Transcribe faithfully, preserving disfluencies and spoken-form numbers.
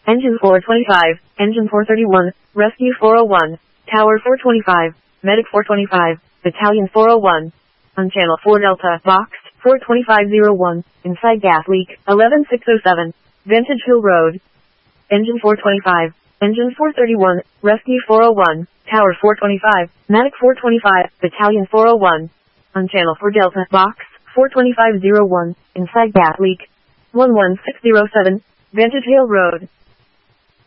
Engine four twenty-five, Engine four thirty-one, Rescue four oh one, Tower four twenty-five, Medic four twenty-five, Battalion four oh one. On Channel four Delta, Box four twenty-five oh one, Inside Gas Leak, eleven six oh seven, Vantage Hill Road. Engine four twenty-five, Engine four thirty-one, Rescue four oh one, Tower four twenty-five, Medic four twenty-five, Battalion four oh one. On Channel four Delta, Box four twenty-five oh one, Inside Gas Leak, one one six oh seven, Vantage Hill Road.